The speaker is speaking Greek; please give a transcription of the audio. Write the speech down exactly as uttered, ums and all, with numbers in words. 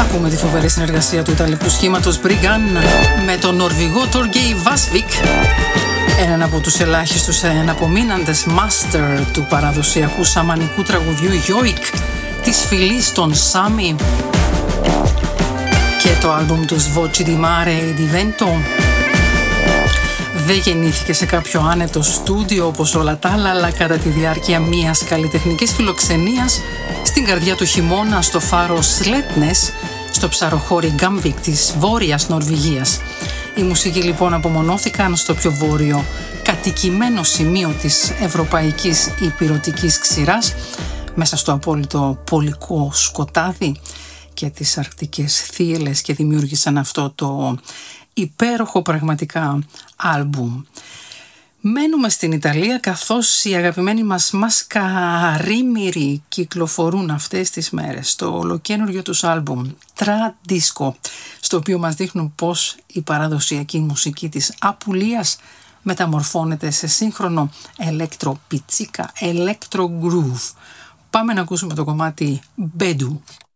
Ακούμε τη φοβερή συνεργασία του ιταλικού σχήματος Brigand με τον Νορβηγό Torgeir Vasvik, έναν από τους ελάχιστους εναπομείναντες master του παραδοσιακού σαμανικού τραγουδιού Joik, της φυλής των Σάμι, και το άλμπουμ τους Voci di Mare e di Vento. Δεν γεννήθηκε σε κάποιο άνετο στούντιο όπως όλα τα άλλα, αλλά κατά τη διάρκεια μιας καλλιτεχνικής φιλοξενίας στην καρδιά του χειμώνα στο φάρο Σλέτνες, στο ψαροχώρι Γκάμβικ της Βόρειας Νορβηγίας. Οι μουσικοί λοιπόν απομονώθηκαν στο πιο βόρειο κατοικημένο σημείο της ευρωπαϊκής υπηρωτικής ξηράς, μέσα στο απόλυτο πολικό σκοτάδι και τις αρκτικές θύελλες, και δημιούργησαν αυτό το υπέροχο πραγματικά άλμπουμ. Μένουμε στην Ιταλία, καθώς οι αγαπημένοι μας Μασκαρίμυροι κυκλοφορούν αυτές τις μέρες το ολοκαίνουργιο τους άλμπουμ Tra Disco, στο οποίο μας δείχνουν πως η παραδοσιακή μουσική της Απουλίας μεταμορφώνεται σε σύγχρονο ηλεκτροπιτσίκα, ηλεκτρογκρούβ. Πάμε να ακούσουμε το κομμάτι Μπέντου.